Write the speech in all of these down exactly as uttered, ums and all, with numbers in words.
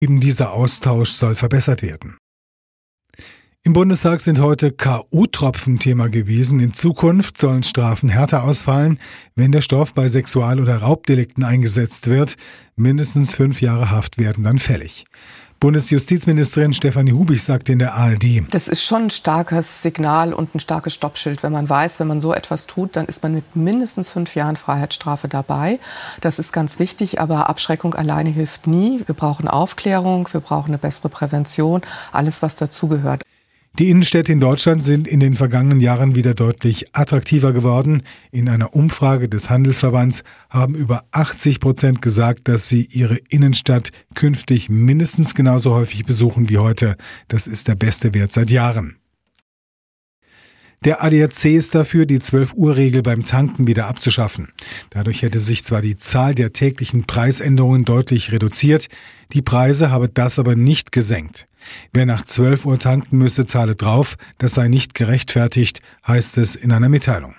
Eben dieser Austausch soll verbessert werden. Im Bundestag sind heute K O-Tropfen Thema gewesen. In Zukunft sollen Strafen härter ausfallen, wenn der Stoff bei Sexual- oder Raubdelikten eingesetzt wird. Mindestens fünf Jahre Haft werden dann fällig. Bundesjustizministerin Stefanie Hubich sagt in der A R D: Das ist schon ein starkes Signal und ein starkes Stoppschild, wenn man weiß, wenn man so etwas tut, dann ist man mit mindestens fünf Jahren Freiheitsstrafe dabei. Das ist ganz wichtig, aber Abschreckung alleine hilft nie. Wir brauchen Aufklärung, wir brauchen eine bessere Prävention, alles was dazugehört. Die Innenstädte in Deutschland sind in den vergangenen Jahren wieder deutlich attraktiver geworden. In einer Umfrage des Handelsverbands haben über achtzig Prozent gesagt, dass sie ihre Innenstadt künftig mindestens genauso häufig besuchen wie heute. Das ist der beste Wert seit Jahren. Der A D A C ist dafür, die zwölf-Uhr-Regel beim Tanken wieder abzuschaffen. Dadurch hätte sich zwar die Zahl der täglichen Preisänderungen deutlich reduziert, die Preise habe das aber nicht gesenkt. Wer nach zwölf Uhr tanken müsse, zahle drauf. Das sei nicht gerechtfertigt, heißt es in einer Mitteilung.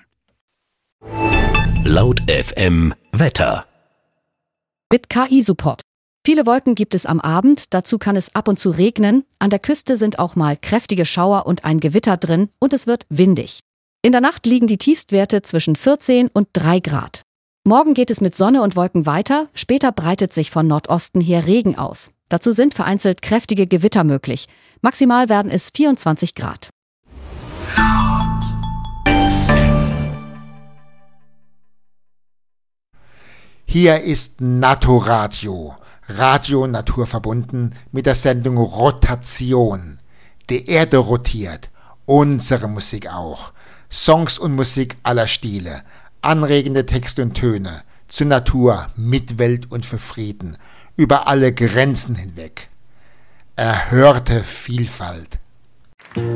Laut F M Wetter. Mit K I-Support. Viele Wolken gibt es am Abend, dazu kann es ab und zu regnen. An der Küste sind auch mal kräftige Schauer und ein Gewitter drin und es wird windig. In der Nacht liegen die Tiefstwerte zwischen vierzehn und drei Grad. Morgen geht es mit Sonne und Wolken weiter, später breitet sich von Nordosten her Regen aus. Dazu sind vereinzelt kräftige Gewitter möglich. Maximal werden es vierundzwanzig Grad. Hier ist Naturadio, Radio naturverbunden mit der Sendung Rotation. Die Erde rotiert, unsere Musik auch. Songs und Musik aller Stile, anregende Texte und Töne, zur Natur, mit Welt und für Frieden, über alle Grenzen hinweg. Erhörte Vielfalt.